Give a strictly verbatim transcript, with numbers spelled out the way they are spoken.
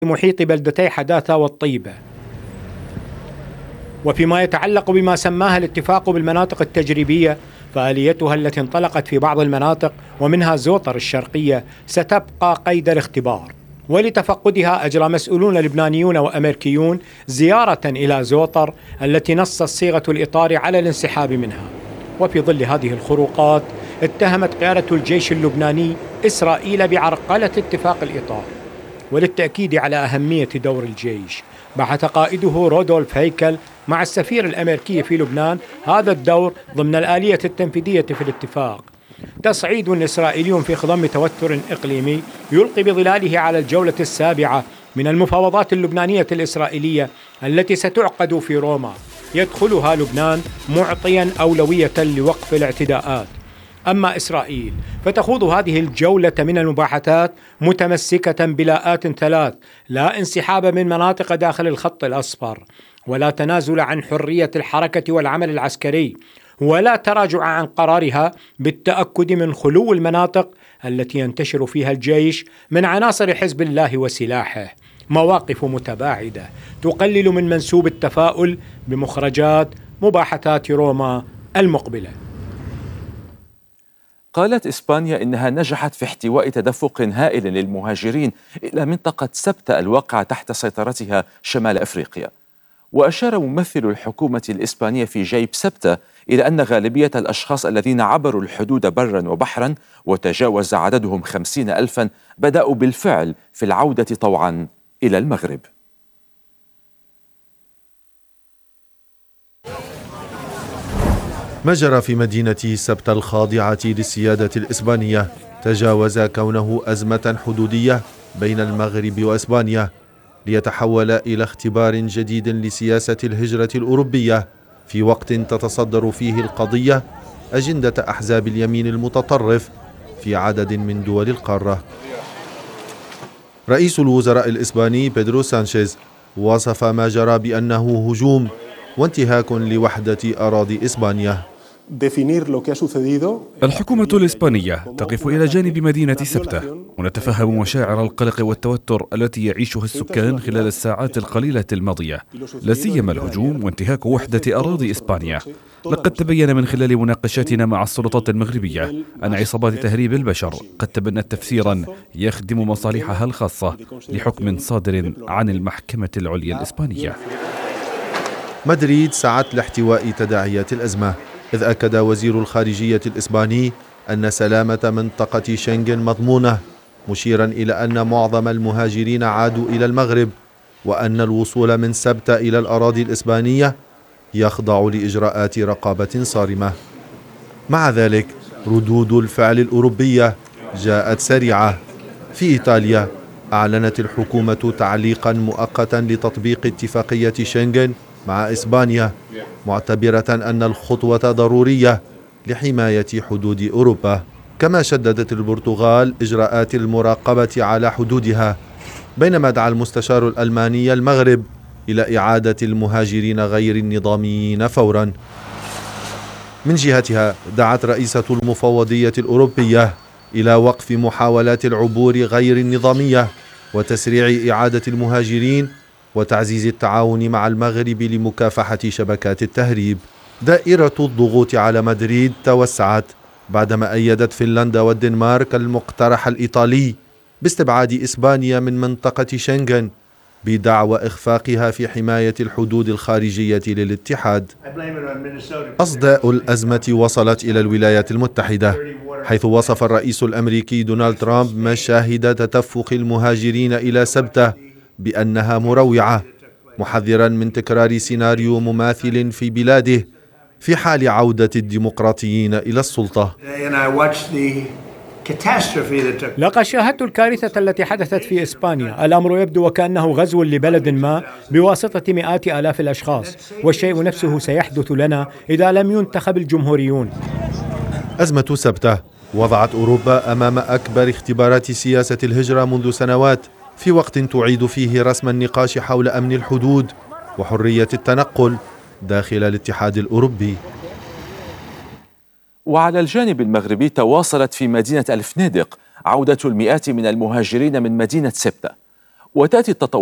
محيط بلدتي حداثة والطيبة. وفيما يتعلق بما سماها الاتفاق بالمناطق التجريبية، فآليتها التي انطلقت في بعض المناطق ومنها زوطر الشرقية ستبقى قيد الاختبار. ولتفقدها أجرى مسؤولون لبنانيون وأمريكيون زيارة إلى زوطر التي نصت صيغة الإطار على الانسحاب منها. وفي ظل هذه الخروقات اتهمت قيادة الجيش اللبناني إسرائيل بعرقلة اتفاق الإطار. وللتأكيد على أهمية دور الجيش، بعث قائده رودولف هيكل مع السفير الأمريكي في لبنان هذا الدور ضمن الآلية التنفيذية في الاتفاق. تصعيد إسرائيلي في خضم توتر إقليمي يلقي بظلاله على الجولة السابعة من المفاوضات اللبنانية الإسرائيلية التي ستعقد في روما، يدخلها لبنان معطيا أولوية لوقف الاعتداءات. أما إسرائيل فتخوض هذه الجولة من المباحثات متمسكة بلاءات ثلاث: لا انسحاب من مناطق داخل الخط الأصفر، ولا تنازل عن حرية الحركة والعمل العسكري، ولا تراجع عن قرارها بالتأكد من خلو المناطق التي ينتشر فيها الجيش من عناصر حزب الله وسلاحه. مواقف متباعدة تقلل من منسوب التفاؤل بمخرجات مباحثات روما المقبلة. قالت إسبانيا إنها نجحت في احتواء تدفق هائل للمهاجرين إلى منطقة سبتة الواقعة تحت سيطرتها شمال أفريقيا. وأشار ممثل الحكومة الإسبانية في جيب سبتة إلى أن غالبية الأشخاص الذين عبروا الحدود برا وبحرا وتجاوز عددهم خمسين ألفا بدأوا بالفعل في العودة طوعا إلى المغرب. ما جرى في مدينة سبتة الخاضعة للسيادة الإسبانية تجاوز كونه أزمة حدودية بين المغرب وإسبانيا، ليتحول إلى اختبار جديد لسياسة الهجرة الأوروبية في وقت تتصدر فيه القضية أجندة أحزاب اليمين المتطرف في عدد من دول القارة. رئيس الوزراء الإسباني بيدرو سانشيز وصف ما جرى بأنه هجوم وانتهاك لوحدة أراضي إسبانيا. الحكومة الإسبانية تقف إلى جانب مدينة سبتة، ونتفهم مشاعر القلق والتوتر التي يعيشها السكان خلال الساعات القليلة الماضية، لا سيما الهجوم وانتهاك وحدة أراضي إسبانيا. لقد تبين من خلال مناقشاتنا مع السلطات المغربية أن عصابات تهريب البشر قد تبنت تفسيرا يخدم مصالحها الخاصة لحكم صادر عن المحكمة العليا الإسبانية. مدريد سعت لاحتواء تداعيات الأزمة، إذ أكد وزير الخارجية الإسباني أن سلامة منطقة شنغن مضمونة، مشيرا إلى أن معظم المهاجرين عادوا إلى المغرب، وأن الوصول من سبتة إلى الأراضي الإسبانية يخضع لإجراءات رقابة صارمة. مع ذلك ردود الفعل الأوروبية جاءت سريعة. في إيطاليا أعلنت الحكومة تعليقا مؤقتا لتطبيق اتفاقية شنغن مع إسبانيا، معتبرة أن الخطوة ضرورية لحماية حدود أوروبا. كما شددت البرتغال إجراءات المراقبة على حدودها، بينما دعا المستشار الألماني المغرب إلى إعادة المهاجرين غير النظاميين فورا. من جهتها دعت رئيسة المفوضية الأوروبية إلى وقف محاولات العبور غير النظامية وتسريع إعادة المهاجرين وتعزيز التعاون مع المغرب لمكافحة شبكات التهريب. دائرة الضغوط على مدريد توسعت بعدما أيدت فنلندا والدنمارك المقترح الإيطالي باستبعاد إسبانيا من منطقة شنغن بدعوى إخفاقها في حماية الحدود الخارجية للاتحاد. أصداء الأزمة وصلت إلى الولايات المتحدة، حيث وصف الرئيس الأمريكي دونالد ترامب مشاهد تدفق المهاجرين إلى سبتة بأنها مروعة، محذرا من تكرار سيناريو مماثل في بلاده في حال عودة الديمقراطيين إلى السلطة. لقد شاهدت الكارثة التي حدثت في إسبانيا. الأمر يبدو وكأنه غزو لبلد ما بواسطة مئات آلاف الأشخاص، والشيء نفسه سيحدث لنا إذا لم ينتخب الجمهوريون. أزمة سبتة وضعت أوروبا أمام أكبر اختبارات سياسة الهجرة منذ سنوات، في وقت تعيد فيه رسم النقاش حول أمن الحدود وحرية التنقل داخل الاتحاد الأوروبي. وعلى الجانب المغربي تواصلت في مدينة الفنادق عودة المئات من المهاجرين من مدينة سبتة، وتأتي التطورات